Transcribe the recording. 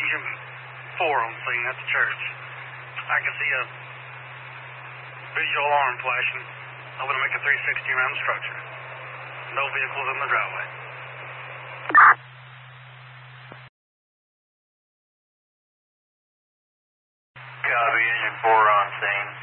engine 4 on scene at the church. I can see a visual alarm flashing. I'm going to make a 360 around the structure. No vehicles in the driveway. Copy, engine 4 on scene.